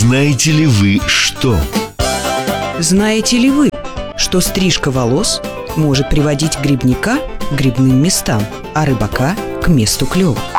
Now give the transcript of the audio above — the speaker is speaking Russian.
знаете ли вы что? Знаете ли вы, что стрижка волос может приводить грибника к грибным местам, а рыбака к месту клёва?